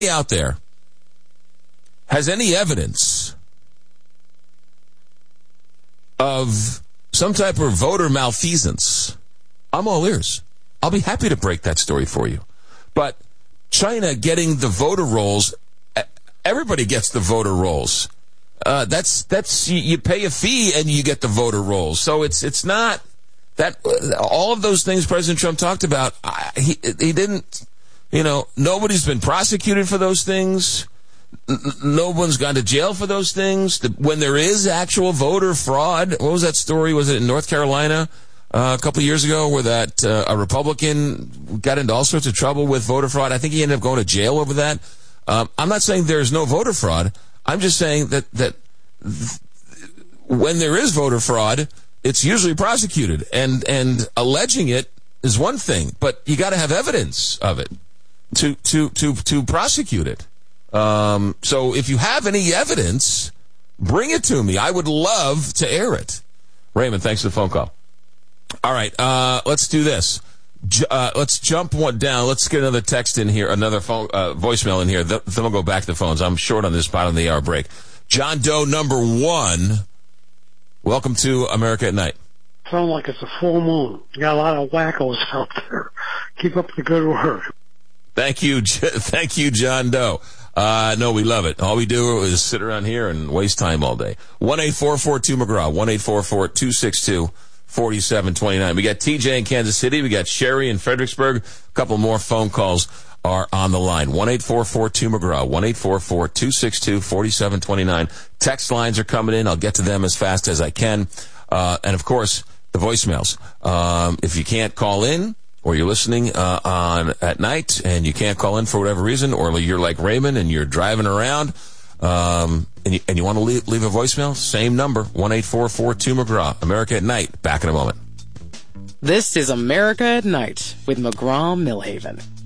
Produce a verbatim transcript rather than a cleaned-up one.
out there has any evidence of some type of voter malfeasance, I'm all ears. I'll be happy to break that story for you. But China getting the voter rolls, everybody gets the voter rolls. Uh, that's, that's, you, you pay a fee and you get the voter rolls. So it's, it's not that, all of those things President Trump talked about, I, he, he didn't, you know, nobody's been prosecuted for those things. No one's gone to jail for those things. The, when there is actual voter fraud, what was that story? Was it in North Carolina uh, a couple of years ago where that uh, a Republican got into all sorts of trouble with voter fraud? I think he ended up going to jail over that. Um, I'm not saying there's no voter fraud. I'm just saying that that th- when there is voter fraud, it's usually prosecuted, and and alleging it is one thing, but you got to have evidence of it to to to to prosecute it. Um, so if you have any evidence, bring it to me. I would love to air it. Raymond, thanks for the phone call. All right, uh, let's do this. J- uh, let's jump one down. Let's get another text in here, another phone, uh, voicemail in here. Th- then we'll go back to the phones. I'm short on this bottom of the hour break. John Doe number one. Welcome to America at Night. Sound like it's a full moon. You got a lot of wackos out there. Keep up the good work. Thank you. Thank you, John Doe. Uh, no, we love it. All we do is sit around here and waste time all day. one eight four four two McGraw. one eight four four two six two four seven two nine. We got T J in Kansas City. We got Sherry in Fredericksburg. A couple more phone calls are on the line. one eight four four two McGraw. one eight four four two six two four seven two nine. Text lines are coming in. I'll get to them as fast as I can. Uh, and of course, the voicemails. Um, if you can't call in, or you're listening uh, on at night and you can't call in for whatever reason, or you're like Raymond and you're driving around um, and you, and you want to leave, leave a voicemail, same number, one eight four four two McGraw. America at Night. Back in a moment. This is America at Night with McGraw Millhaven.